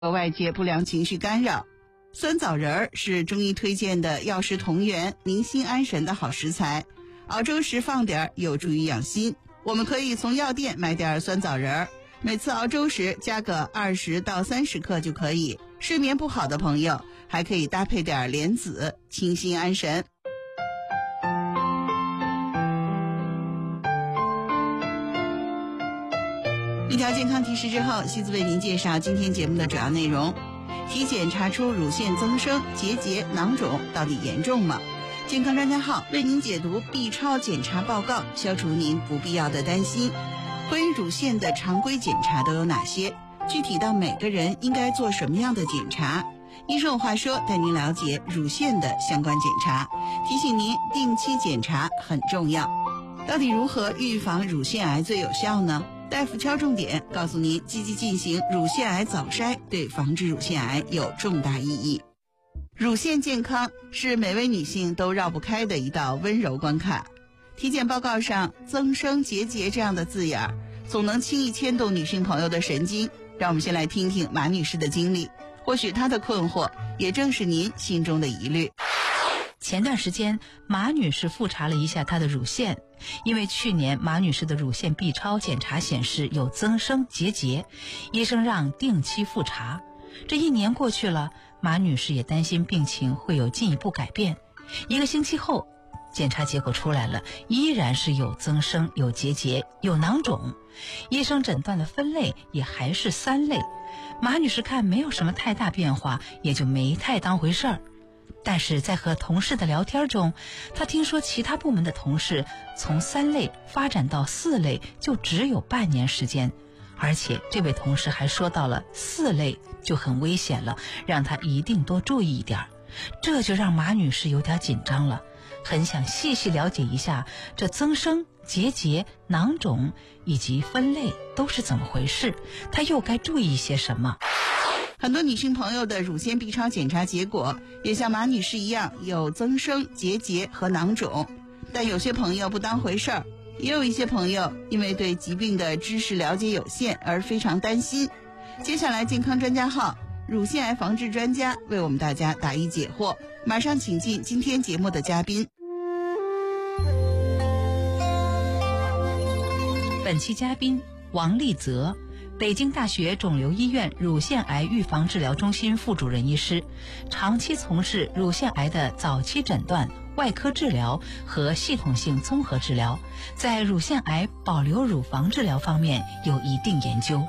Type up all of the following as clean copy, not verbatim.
外界不良情绪干扰。酸枣仁儿是中医推荐的药食同源、宁心安神的好食材，熬粥时放点有助于养心。我们可以从药店买点酸枣仁儿，每次熬粥时加个20到30克就可以。睡眠不好的朋友还可以搭配点莲子，清心安神。一条健康提示之后，西子为您介绍今天节目的主要内容。体检查出乳腺增生、结节、囊肿到底严重吗？健康专家号为您解读 B 超检查报告，消除您不必要的担心。关于乳腺的常规检查都有哪些？具体到每个人应该做什么样的检查？医生有话说，带您了解乳腺的相关检查，提醒您定期检查很重要。到底如何预防乳腺癌最有效呢？大夫敲重点告诉您，积极进行乳腺癌早筛对防治乳腺癌有重大意义。乳腺健康是每位女性都绕不开的一道温柔关卡。体检报告上增生、结节这样的字眼总能轻易牵动女性朋友的神经。让我们先来听听马女士的经历，或许她的困惑也正是您心中的疑虑。 前段时间，马女士复查了一下她的乳腺，因为去年马女士的乳腺 B 超检查显示有增生结节，医生让定期复查。这1年过去了，马女士也担心病情会有进一步改变。1个星期后，检查结果出来了，依然是有增生、有结节、有囊肿。医生诊断的分类也还是3类。马女士看没有什么太大变化，也就没太当回事儿。但是在和同事的聊天中，她听说其他部门的同事从3类发展到4类就只有半年时间，而且这位同事还说到了4类就很危险了，让她一定多注意一点。这就让马女士有点紧张了，很想细细了解一下这增生、结节、囊肿以及分类都是怎么回事，她又该注意些什么。 很多女性朋友的乳腺 B 超检查结果也像马女士一样有增生、结节和囊肿，但有些朋友不当回事儿，也有一些朋友因为对疾病的知识了解有限而非常担心。接下来健康专家号乳腺癌防治专家为我们大家答疑解惑，马上请进今天节目的嘉宾。 本期嘉宾王立泽，北京大学肿瘤医院乳腺癌预防治疗中心副主任医师，长期从事乳腺癌的早期诊断、外科治疗和系统性综合治疗，在乳腺癌保留乳房治疗方面有一定研究。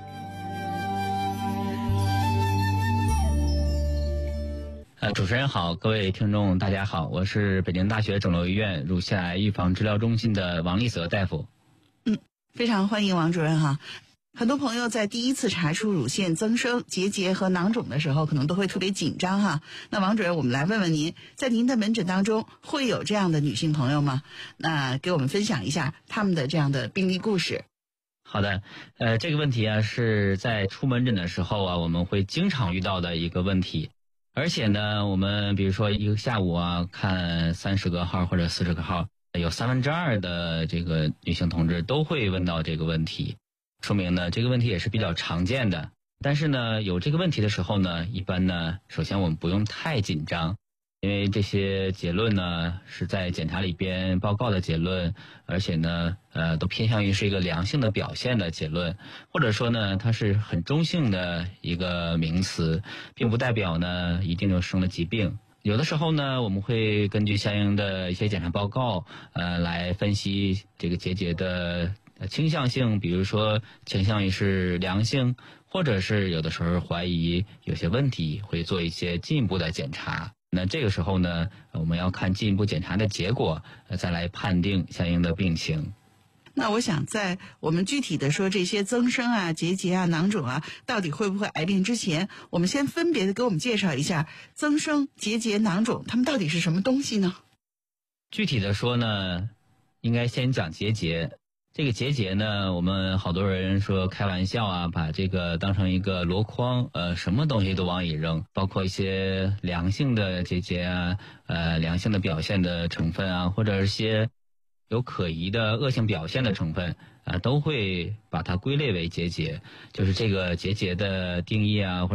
主持人好，各位听众大家好，我是北京大学肿瘤医院乳腺癌预防治疗中心的王立泽大夫。 非常欢迎王主任哈。很多朋友在第一次查出乳腺增生、结节和囊肿的时候，可能都会特别紧张哈。那王主任，我们来问问您，在您的门诊当中会有这样的女性朋友吗？那给我们分享一下他们的这样的病例故事。 好的，这个问题啊是在出门诊的时候啊，我们会经常遇到的一个问题。而且呢，我们比如说一个下午啊，看30个号或者40个号，有2/3的这个女性同志都会问到这个问题，说明呢这个问题也是比较常见的。但是呢，有这个问题的时候呢，一般呢，首先我们不用太紧张，因为这些结论呢是在检查里边报告的结论，而且呢都偏向于是一个良性的表现的结论，或者说呢它是很中性的一个名词，并不代表呢一定就生了疾病。有的时候呢，我们会根据相应的一些检查报告来分析这个结节的倾向性，比如说倾向于是良性，或者是有的时候怀疑有些问题，会做一些进一步的检查。那这个时候呢，我们要看进一步检查的结果，再来判定相应的病情。 那我想在我们具体的说这些增生啊、结节啊、囊肿啊到底会不会癌变之前，我们先分别的给我们介绍一下增生、结节、囊肿它们到底是什么东西呢？ 具体的说呢，应该先讲结节。这个结节呢，我们好多人说开玩笑啊，把这个当成一个箩筐，什么东西都往里扔，包括一些良性的结节啊，良性的表现的成分啊，或者是些有可疑的恶性表现的成分都会把它归类为结节。就是这个结节的定义啊，或者